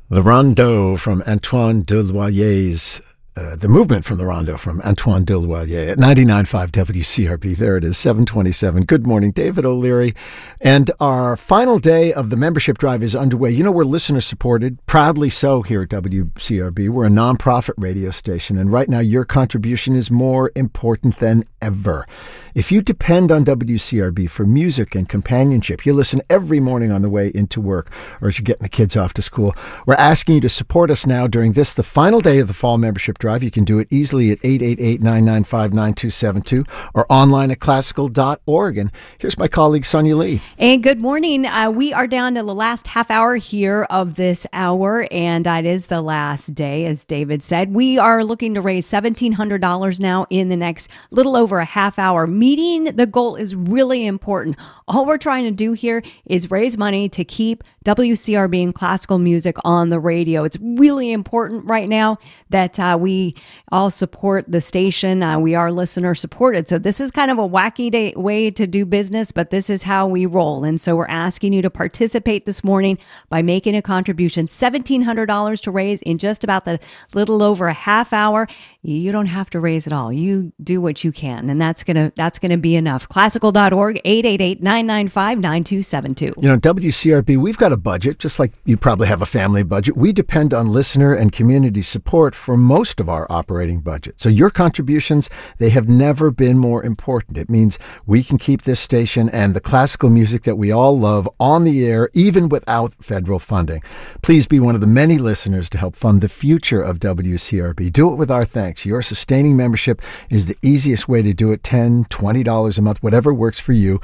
The Rondeau from Antoine Deloyer's, the movement from the Rondeau from Antoine Deloyer at 99.5 WCRB. There it is, 727. Good morning, David O'Leary. And our final day of the membership drive is underway. You know, we're listener supported, proudly so here at WCRB. We're a nonprofit radio station, and right now your contribution is more important than ever. If you depend on WCRB for music and companionship, you listen every morning on the way into work or as you're getting the kids off to school, we're asking you to support us now during this, the final day of the fall membership drive. You can do it easily at 888-995-9272 or online at classical.org. And here's my colleague, Sonia Lee. And good morning. We are down to the last half hour here of this hour, and it is the last day, as David said. We are looking to raise $1,700 now in the next little over a half hour. Meeting the goal is really important. All we're trying to do here is raise money to keep WCRB and classical music on the radio. It's really important right now that we all support the station. We are listener supported. So this is kind of a wacky way to do business, but this is how we roll. And so we're asking you to participate this morning by making a contribution, $1,700 to raise in just about the little over a half hour. You don't have to raise it all. You do what you can, and that's gonna be enough. Classical.org, 888-995-9272. You know, WCRB, we've got a budget, just like you probably have a family budget. We depend on listener and community support for most of our operating budget. So your contributions, they have never been more important. It means we can keep this station and the classical music that we all love on the air, even without federal funding. Please be one of the many listeners to help fund the future of WCRB. Do it with our thanks. Your sustaining membership is the easiest way to do it. $10, $20 a month, whatever works for you.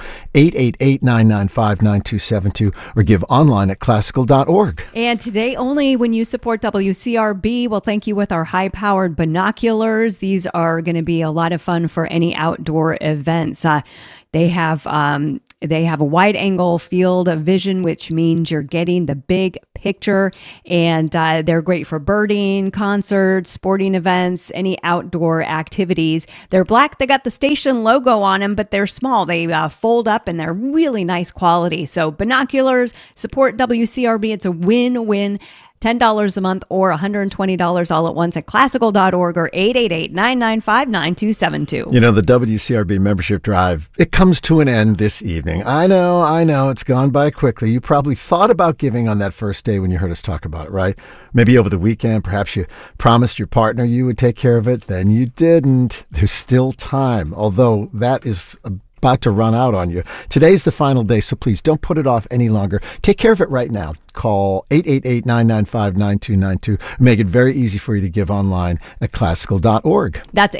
888-995-9272 or give online at classical.org. And today only when you support WCRB, we'll thank you with our high-powered binoculars. These are going to be a lot of fun for any outdoor events. They have a wide-angle field of vision, which means you're getting the big picture, and they're great for birding, concerts, sporting events, any outdoor activities. They're black. They got the station logo on them, but they're small. They fold up, and they're really nice quality. So binoculars, support WCRB. It's a win-win. $10 a month or $120 all at once at classical.org or 888-995-9272. You know, the WCRB membership drive, it comes to an end this evening. I know, it's gone by quickly. You probably thought about giving on that first day when you heard us talk about it, right? Maybe over the weekend, perhaps you promised your partner you would take care of it, then you didn't. There's still time, although that is about to run out on you. Today's the final day, so please don't put it off any longer. Take care of it right now. Call 888-995-9292. Make it very easy for you to give online at classical.org. That's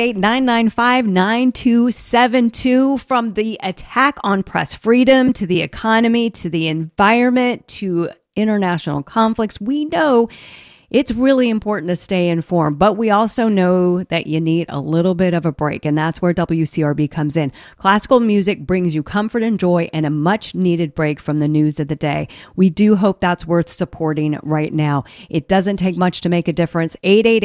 888-995-9272. From the attack on press freedom to the economy to the environment to international conflicts, we know it's really important to stay informed, but we also know that you need a little bit of a break, and that's where WCRB comes in. Classical music brings you comfort and joy and a much-needed break from the news of the day. We do hope that's worth supporting right now. It doesn't take much to make a difference.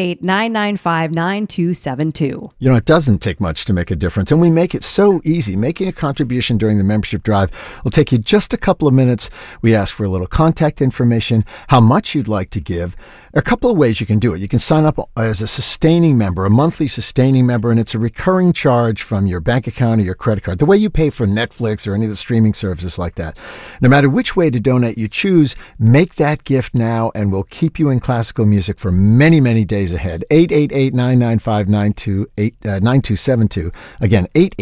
888-995-9272. You know, it doesn't take much to make a difference, and we make it so easy. Making a contribution during the membership drive will take you just a couple of minutes. We ask for a little contact information, how much you'd like to give. There are a couple of ways you can do it. You can sign up as a sustaining member, a monthly sustaining member, and it's a recurring charge from your bank account or your credit card, the way you pay for Netflix or any of the streaming services like that. No matter which way to donate you choose, make that gift now, and we'll keep you in classical music for many, many days ahead. 888-995-9272. Again,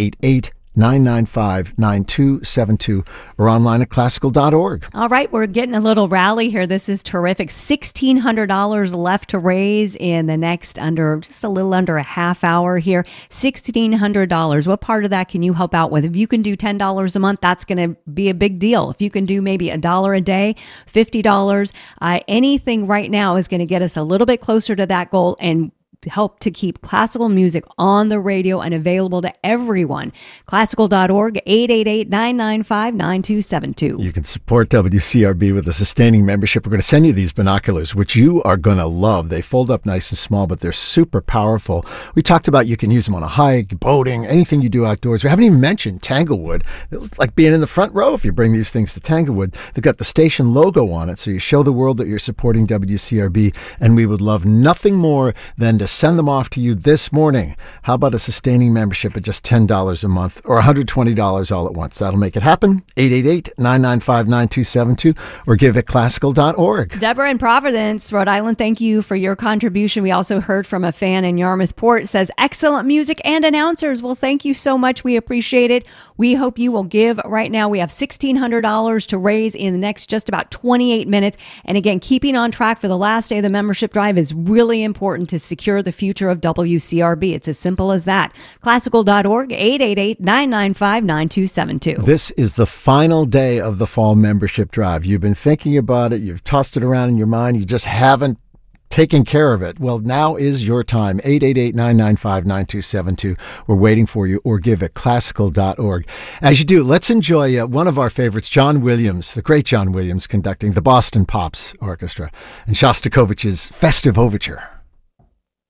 888-995-9272 or online at classical.org. All right, we're getting a little rally here. This is terrific. $1,600 left to raise in the next just a little under a half hour here. $1,600. What part of that can you help out with? If you can do $10 a month, that's going to be a big deal. If you can do maybe $1 a day, $50, anything right now is going to get us a little bit closer to that goal, and help to keep classical music on the radio and available to everyone. Classical.org, 888-995-9272. You can support WCRB with a sustaining membership. We're going to send you these binoculars, which you are going to love. They fold up nice and small, but they're super powerful. We talked about you can use them on a hike, boating, anything you do outdoors. We haven't even mentioned Tanglewood. It's like being in the front row if you bring these things to Tanglewood. They've got the station logo on it, so you show the world that you're supporting WCRB, and we would love nothing more than to send them off to you this morning. How about a sustaining membership at just $10 a month or $120 all at once? That'll make it happen. 888-995-9272 or give at classical.org. Deborah in Providence, Rhode Island, thank you for your contribution. We also heard from a fan in Yarmouth Port, says excellent music and announcers. Well, thank you so much. We appreciate it. We hope you will give right now. We have $1,600 to raise in the next just about 28 minutes. And again, keeping on track for the last day of the membership drive is really important to secure the future of WCRB. It's as simple as that. Classical.org, 888-995-9272. This is the final day of the fall membership drive. You've been thinking about it. You've tossed it around in your mind. You just haven't taken care of it. Well, now is your time. 888-995-9272. We're waiting for you, or give at classical.org. As you do, let's enjoy one of our favorites, John Williams, the great John Williams, conducting the Boston Pops Orchestra and Shostakovich's Festive Overture.